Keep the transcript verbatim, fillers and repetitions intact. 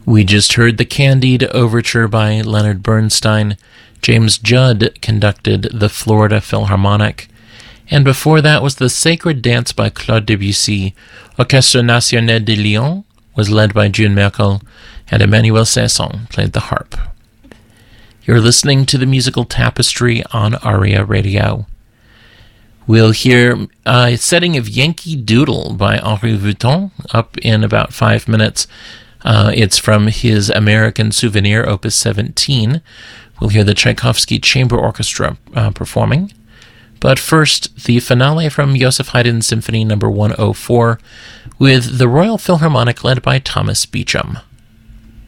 We just heard the Candide Overture by Leonard Bernstein. James Judd conducted the Florida Philharmonic. And before that was the Sacred Dance by Claude Debussy. Orchestre National de Lyon was led by June Merkel, and Emmanuel Sanson played the harp. You're listening to the Musical Tapestry on ARIA Radio. We'll hear a setting of Yankee Doodle by Henri Vuitton up in about five minutes. Uh, it's from his American Souvenir, Opus seventeen. We'll hear the Tchaikovsky Chamber Orchestra uh, performing. But first, the finale from Joseph Haydn's Symphony number one oh four with the Royal Philharmonic led by Thomas Beecham.